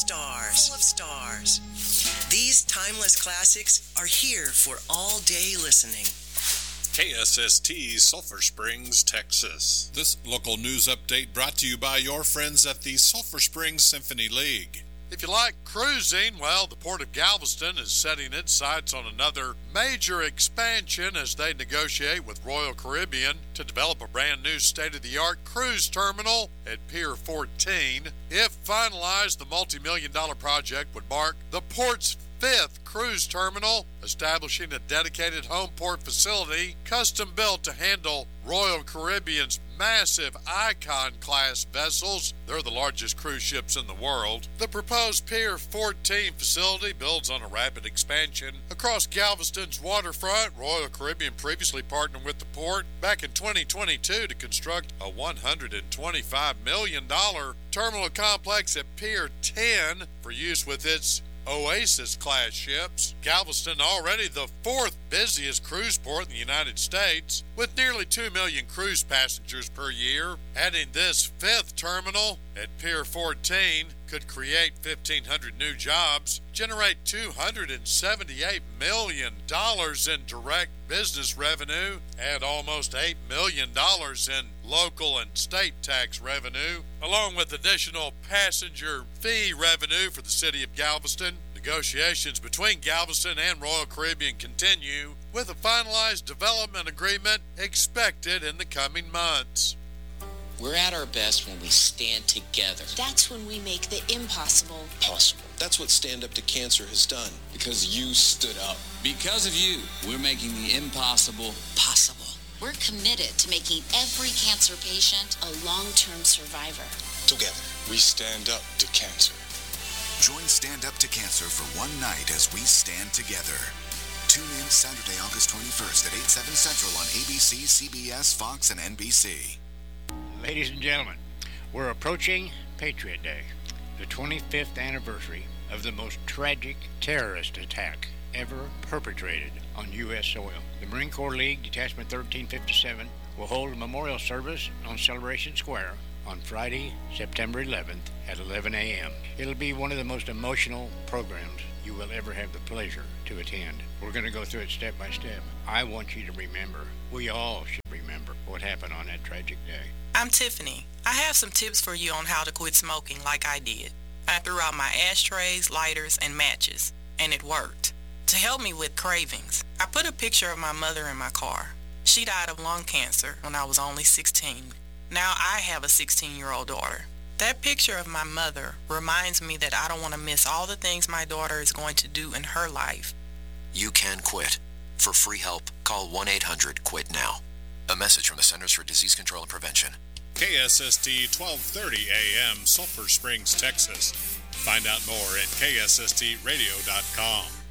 stars. These timeless classics are here for all-day listening. KSST, Sulphur Springs, Texas. This local news update brought to you by your friends at the Sulphur Springs Symphony League. If you like cruising, well, the Port of Galveston is setting its sights on another major expansion as they negotiate with Royal Caribbean to develop a brand new state-of-the-art cruise terminal at Pier 14. If finalized, the multi-million-dollar project would mark the port's 5th cruise terminal, establishing a dedicated home port facility custom-built to handle Royal Caribbean's massive Icon-class vessels. They're the largest cruise ships in the world. The proposed Pier 14 facility builds on a rapid expansion across Galveston's waterfront. Royal Caribbean previously partnered with the port back in 2022 to construct a $125 million terminal complex at Pier 10 for use with its Oasis-class ships. Galveston, already the 4th busiest cruise port in the United States, with nearly 2 million cruise passengers per year. Adding this 5th terminal at Pier 14 could create 1,500 new jobs, generate $278 million in direct business revenue, add almost $8 million in local and state tax revenue, along with additional passenger fee revenue for the city of Galveston. Negotiations between Galveston and Royal Caribbean continue, with a finalized development agreement expected in the coming months. We're at our best when we stand together. That's when we make the impossible possible. That's what Stand Up to Cancer has done. Because you stood up. Because of you, we're making the impossible possible. We're committed to making every cancer patient a long-term survivor. Together, we stand up to cancer. Join Stand Up to Cancer for one night as we stand together. Tune in Saturday, August 21st at 8, 7 Central on ABC, CBS, Fox, and NBC. Ladies and gentlemen, we're approaching Patriot Day, the 25th anniversary of the most tragic terrorist attack ever perpetrated on U.S. soil. The Marine Corps League Detachment 1357 will hold a memorial service on Celebration Square on Friday, September 11th at 11 a.m. It'll be one of the most emotional programs you will ever have the pleasure to attend. We're going to go through it step by step. I want you to remember, we all should remember what happened on that tragic day. I'm Tiffany. I have some tips for you on how to quit smoking like I did. I threw out my ashtrays, lighters, and matches, and it worked. To help me with cravings, I put a picture of my mother in my car. She died of lung cancer when I was only 16. Now I have a 16-year-old daughter. That picture of my mother reminds me that I don't want to miss all the things my daughter is going to do in her life. You can quit. For free help, call 1-800-QUIT-NOW. A message from the Centers for Disease Control and Prevention. KSST 1230 AM, Sulphur Springs, Texas. Find out more at KSSTradio.com.